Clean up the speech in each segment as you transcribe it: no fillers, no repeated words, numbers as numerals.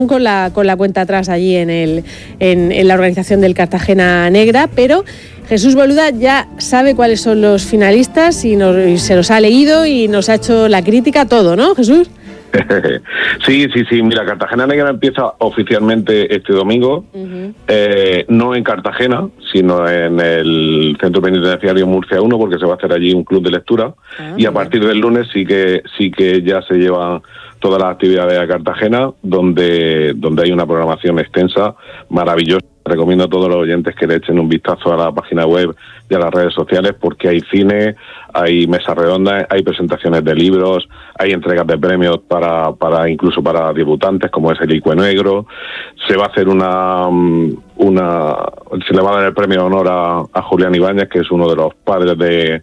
con la cuenta atrás allí en la organización del Cartagena Negra, pero Jesús Boluda ya sabe cuáles son los finalistas y se los ha leído y nos ha hecho la crítica, todo, ¿no, Jesús? Sí, mira, Cartagena Negra empieza oficialmente este domingo, no en Cartagena, sino en el Centro Penitenciario Murcia 1, porque se va a hacer allí un club de lectura, y a partir del lunes sí que ya se llevan todas las actividades a Cartagena, donde hay una programación extensa, maravillosa. Recomiendo a todos los oyentes que le echen un vistazo a la página web y a las redes sociales, porque hay cine, hay mesas redondas, hay presentaciones de libros, hay entregas de premios incluso para debutantes, como es el Ico Negro. Se va a hacer se le va a dar el premio de honor a Julián Ibáñez, que es uno de los padres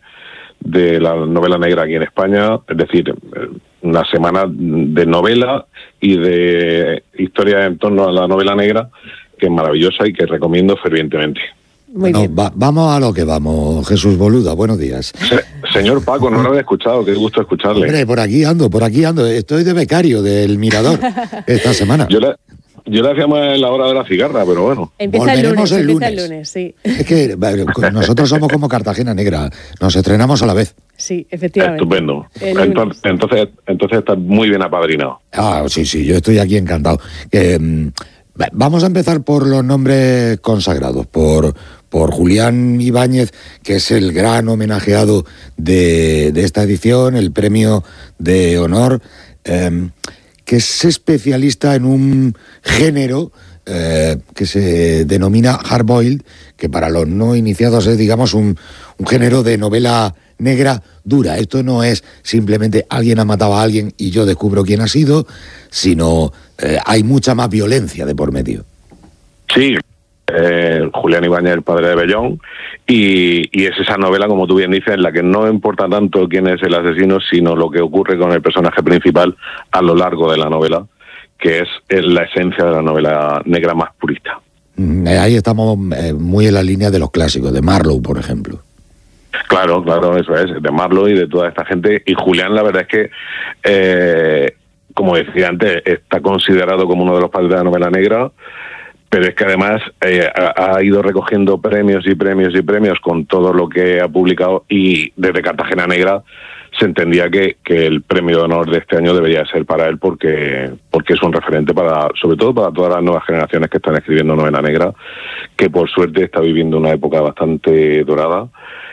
de la novela negra aquí en España, es decir, una semana de novela y de historia en torno a la novela negra, que es maravillosa y que recomiendo fervientemente. Vamos a lo que vamos, Jesús Boluda, buenos días. Señor Paco, no lo había escuchado, qué gusto escucharle. Hombre, por aquí ando, estoy de becario del Mirador esta semana. Yo le hacíamos en la hora de la cigarra, pero bueno. Empieza el lunes, sí. Es que nosotros somos como Cartagena Negra, nos estrenamos a la vez. Sí, efectivamente. Estupendo. Entonces está muy bien apadrinado. Sí, yo estoy aquí encantado. Vamos a empezar por los nombres consagrados, por Julián Ibáñez, que es el gran homenajeado de esta edición, el premio de honor, que es especialista en un género que se denomina hard-boiled, que para los no iniciados es, digamos, un género de novela negra dura. Esto no es simplemente alguien ha matado a alguien y yo descubro quién ha sido, sino hay mucha más violencia de por medio. Sí, Julián Ibáñez, el padre de Bellón, y es esa novela, como tú bien dices, en la que no importa tanto quién es el asesino, sino lo que ocurre con el personaje principal a lo largo de la novela, que es la esencia de la novela negra más purista. Ahí estamos muy en la línea de los clásicos, de Marlowe, por ejemplo. Claro, eso es, de Marlowe y de toda esta gente. Y Julián, la verdad es que, como decía antes, está considerado como uno de los padres de la novela negra, pero es que además ha ido recogiendo premios y premios y premios con todo lo que ha publicado, y desde Cartagena Negra se entendía que el premio de honor de este año debería ser para él, porque es un referente sobre todo para todas las nuevas generaciones que están escribiendo novela negra, que por suerte está viviendo una época bastante dorada.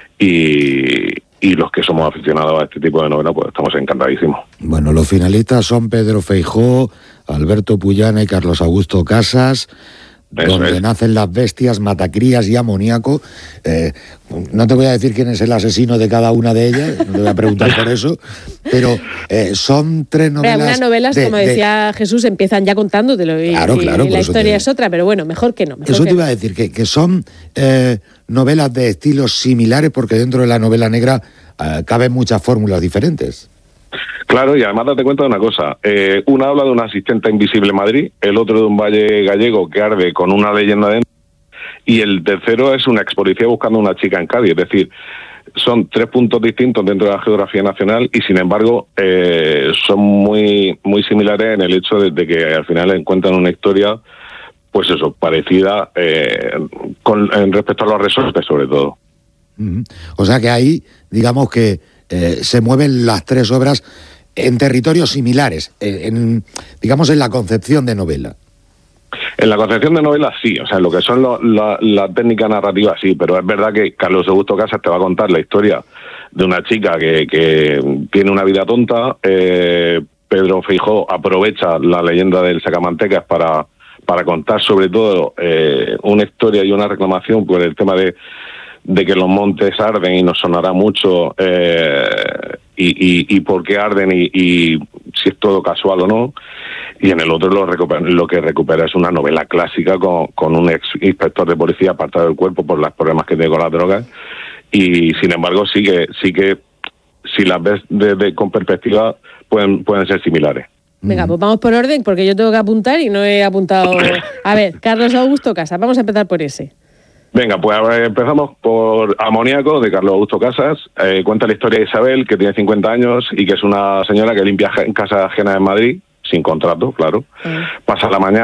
Y los que somos aficionados a este tipo de novela, pues estamos encantadísimos. Bueno, los finalistas son Pedro Feijóo, Alberto Puyana y Carlos Augusto Casas. Donde nacen las bestias, Matacrías y Amoníaco. No te voy a decir quién es el asesino de cada una de ellas, no te voy a preguntar por eso, pero son tres novelas... Algunas novelas, como decía Jesús, empiezan ya contándotelo y claro, y la historia es otra, pero bueno, mejor que no. Eso te iba a decir, que son novelas de estilos similares, porque dentro de la novela negra caben muchas fórmulas diferentes. Claro, y además date cuenta de una cosa, una habla de una asistente invisible en Madrid, el otro de un valle gallego que arde con una leyenda dentro, y el tercero es una expolicía buscando a una chica en Cádiz. Es decir, son tres puntos distintos dentro de la geografía nacional y sin embargo son muy, muy similares en el hecho de que al final encuentran una historia, pues eso, parecida en respecto a los resortes sobre todo. O sea que ahí, digamos que se mueven las tres obras en territorios similares, digamos en la concepción de novela. En la concepción de novela sí, o sea, lo que son la técnica narrativa sí, pero es verdad que Carlos Augusto Casas te va a contar la historia de una chica que tiene una vida tonta. Pedro Feijóo aprovecha la leyenda del sacamantecas para contar sobre todo una historia y una reclamación por el tema de que los montes arden, y nos sonará mucho y por qué arden y si es todo casual o no. Y en el otro lo que recupera es una novela clásica con un ex inspector de policía apartado del cuerpo por los problemas que tiene con las drogas, y sin embargo sí que si las ves con perspectiva pueden ser similares. Venga, pues vamos por orden, porque yo tengo que apuntar y no he apuntado. A ver, Carlos Augusto Casas, vamos a empezar por ese. Venga, pues empezamos por Amoníaco, de Carlos Augusto Casas. Cuenta la historia de Isabel, que tiene 50 años y que es una señora que limpia en casas ajenas en Madrid. sin contrato, claro. Pasa la mañana